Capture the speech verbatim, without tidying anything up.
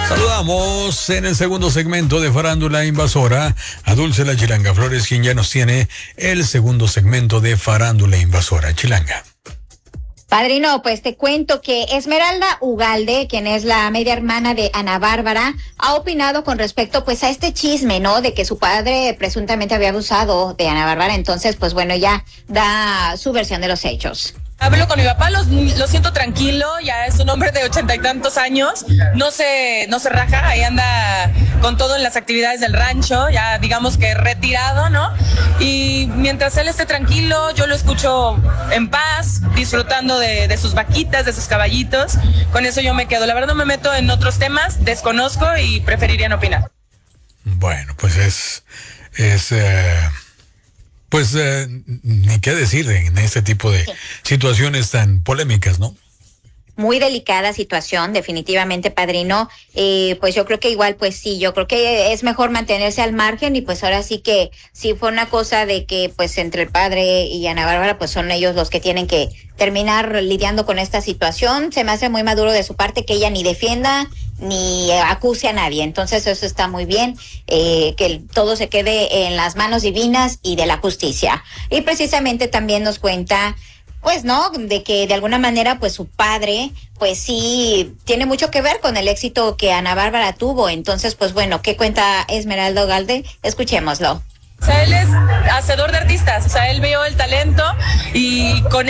Saludamos en el segundo segmento de Farándula Invasora a Dulce la Chilanga Flores, quien ya nos tiene el segundo segmento de Farándula Invasora. Chilanga. Padrino, pues te cuento que Esmeralda Ugalde, quien es la media hermana de Ana Bárbara, ha opinado con respecto pues a este chisme, ¿no? De que su padre presuntamente había abusado de Ana Bárbara. Entonces, pues bueno, ya da su versión de los hechos. Hablo con mi papá, lo, lo siento tranquilo, ya es un hombre de ochenta y tantos años, no se, no se raja, ahí anda con todo en las actividades del rancho, ya digamos que retirado, ¿no? Y mientras él esté tranquilo, yo lo escucho en paz, disfrutando de, de sus vaquitas, de sus caballitos, con eso yo me quedo. La verdad no me meto en otros temas, desconozco y preferiría no opinar. Bueno, pues es... es eh... Pues eh, ni qué decir en este tipo de situaciones tan polémicas, ¿no? Muy delicada situación, definitivamente, padrino. Eh, pues yo creo que igual, pues sí, yo creo que es mejor mantenerse al margen y pues ahora sí que sí fue una cosa de que pues entre el padre y Ana Bárbara pues son ellos los que tienen que terminar lidiando con esta situación. Se me hace muy maduro de su parte que ella ni defienda ni acuse a nadie, entonces eso está muy bien, eh, que todo se quede en las manos divinas y de la justicia. Y precisamente también nos cuenta pues no, de que de alguna manera pues su padre pues sí tiene mucho que ver con el éxito que Ana Bárbara tuvo. Entonces pues bueno, ¿qué cuenta Esmeralda Ugalde? Escuchémoslo. O sea, él es hacedor de artistas, o sea, él vio el talento y con